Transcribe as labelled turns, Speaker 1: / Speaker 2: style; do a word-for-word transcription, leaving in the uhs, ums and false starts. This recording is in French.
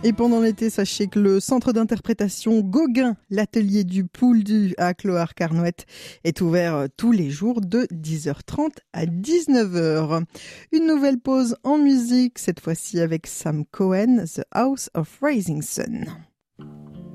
Speaker 1: Et pendant l'été, sachez que le centre d'interprétation Gauguin, l'atelier du Pouldu à Clohars-Carnouët, est ouvert tous les jours de dix heures trente à dix-neuf heures. Une nouvelle pause en musique, cette fois-ci avec Sam Cohen, The House of Rising Sun.